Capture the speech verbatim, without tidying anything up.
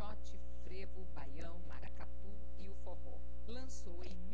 shot, frevo, baião, maracatu e o forró. Lançou em